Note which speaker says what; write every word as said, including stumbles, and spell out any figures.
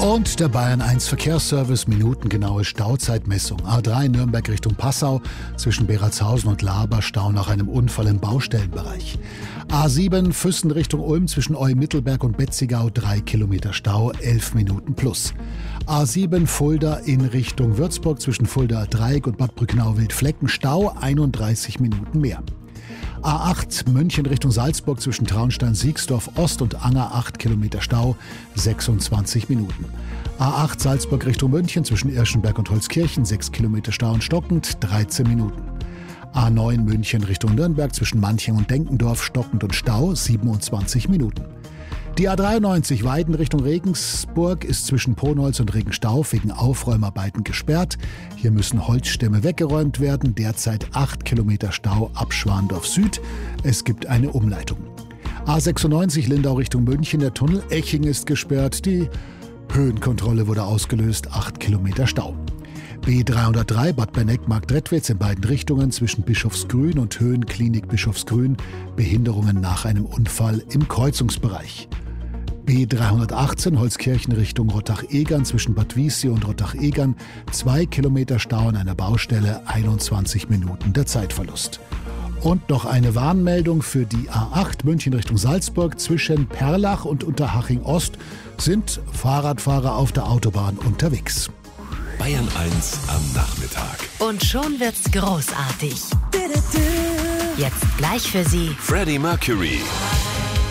Speaker 1: Und der Bayern eins Verkehrsservice, minutengenaue Stauzeitmessung. A drei Nürnberg Richtung Passau, zwischen Beratshausen und Laber Stau nach einem Unfall im Baustellenbereich. A sieben Füssen Richtung Ulm, zwischen Eu-Mittelberg und Betzigau, drei Kilometer Stau, elf Minuten plus. A sieben Fulda in Richtung Würzburg, zwischen Fulda Dreieck und Bad Brücknau-Wildflecken, Stau, einunddreißig Minuten mehr. A acht München Richtung Salzburg, zwischen Traunstein-Siegsdorf Ost und Anger, acht Kilometer Stau, sechsundzwanzig Minuten. A acht Salzburg Richtung München, zwischen Irschenberg und Holzkirchen, sechs Kilometer Stau und stockend, dreizehn Minuten. A neun München Richtung Nürnberg, zwischen Manching und Denkendorf, stockend und Stau, siebenundzwanzig Minuten. Die A dreiundneunzig Weiden Richtung Regensburg ist zwischen Ponolz und Regenstauf wegen Aufräumarbeiten gesperrt. Hier müssen Holzstämme weggeräumt werden. Derzeit acht Kilometer Stau ab Schwandorf Süd. Es gibt eine Umleitung. A sechsundneunzig Lindau Richtung München. Der Tunnel Eching ist gesperrt. Die Höhenkontrolle wurde ausgelöst. acht Kilometer Stau. B dreihundertdrei Bad Benegg-Marktredwitz in beiden Richtungen zwischen Bischofsgrün und Höhenklinik Bischofsgrün. Behinderungen nach einem Unfall im Kreuzungsbereich. B dreihundertachtzehn Holzkirchen Richtung Rottach-Egern zwischen Bad Wiessee und Rottach-Egern. Zwei Kilometer Stau an einer Baustelle, einundzwanzig Minuten der Zeitverlust. Und noch eine Warnmeldung für die A acht München Richtung Salzburg. Zwischen Perlach und Unterhaching Ost sind Fahrradfahrer auf der Autobahn unterwegs.
Speaker 2: Bayern eins am Nachmittag.
Speaker 3: Und schon wird's großartig. Jetzt gleich für Sie
Speaker 2: Freddie Mercury.